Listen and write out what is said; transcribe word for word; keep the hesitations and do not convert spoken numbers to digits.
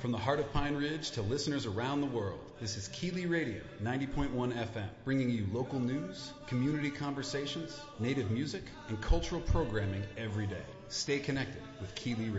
From the heart of Pine Ridge to listeners around the world, this is Keeley Radio, ninety point one F M, bringing you local news, community conversations, native music, and cultural programming every day. Stay connected with Keeley Radio.